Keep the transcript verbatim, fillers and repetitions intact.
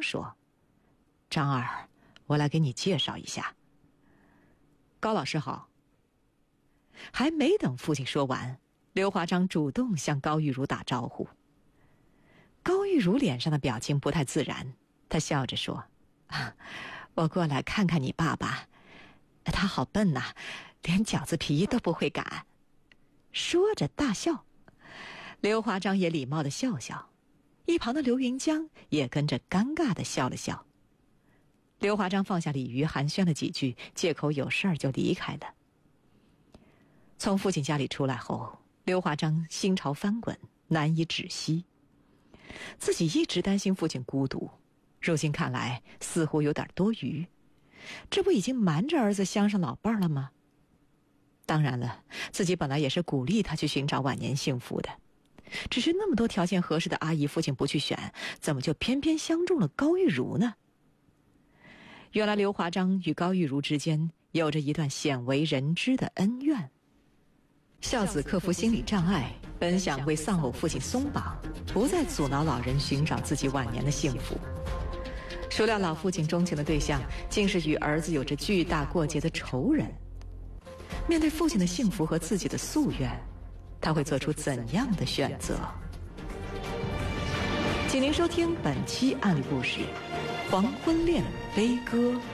说：“张儿，我来给你介绍一下。高老师好。”还没等父亲说完，刘华章主动向高玉茹打招呼。高玉茹脸上的表情不太自然，她笑着说：“啊，我过来看看你爸爸，他好笨呐，连饺子皮都不会擀。”说着大笑。刘华章也礼貌地笑笑，一旁的刘云江也跟着尴尬地笑了笑。刘华章放下鲤鱼，寒暄了几句，借口有事儿就离开了。从父亲家里出来后，刘华章心潮翻滚，难以止息。自己一直担心父亲孤独，如今看来似乎有点多余。这不已经瞒着儿子相上老伴儿了吗？当然了，自己本来也是鼓励他去寻找晚年幸福的，只是那么多条件合适的阿姨，父亲不去选，怎么就偏偏相中了高玉茹呢？原来刘华章与高玉茹之间有着一段鲜为人知的恩怨。孝子克服心理障碍，本想为丧偶父亲松绑，不再阻挠老人寻找自己晚年的幸福。孰料老父亲钟情的对象竟是与儿子有着巨大过节的仇人。面对父亲的幸福和自己的夙愿，他会做出怎样的选择？请您收听本期案例故事《黄昏恋悲歌》。